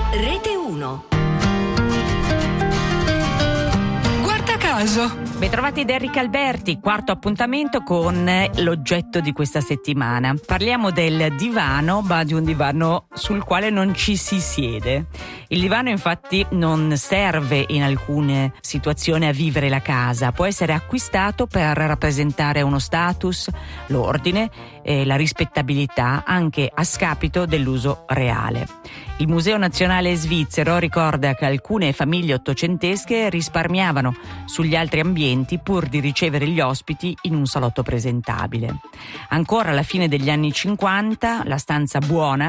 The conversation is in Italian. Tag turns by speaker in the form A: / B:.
A: Rete 1. Guarda caso.
B: Bentrovati da Enrica Alberti, quarto appuntamento con l'oggetto di questa settimana. Parliamo del divano, ma di un divano sul quale non ci si siede. Il divano infatti non serve in alcune situazioni a vivere la casa, può essere acquistato per rappresentare uno status, l'ordine e la rispettabilità anche a scapito dell'uso reale. Il Museo Nazionale Svizzero ricorda che alcune famiglie ottocentesche risparmiavano sugli altri ambienti pur di ricevere gli ospiti in un salotto presentabile. Ancora alla fine degli anni 50 la stanza buona